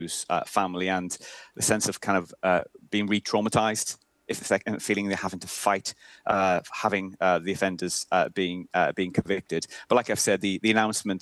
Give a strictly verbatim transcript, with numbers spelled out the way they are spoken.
uh, family and the sense of kind of uh, being re-traumatized, if it's like feeling they're having to fight, uh, having uh, the offenders uh, being uh, being convicted. But like I've said, the the announcement